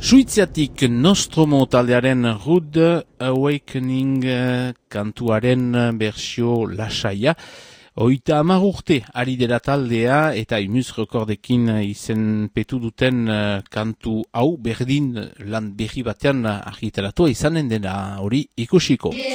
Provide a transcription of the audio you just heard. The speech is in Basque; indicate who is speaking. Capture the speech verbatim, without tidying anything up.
Speaker 1: Suitziatik Nostromo taldearen Rude Awakening uh, kantuaren bersio lasaia. Oita hamar urte ari dela taldea eta Imus Rekordekin izen petu duten uh, kantu hau berdin lan berri batean argitaratua izanen dena hori ikusiko.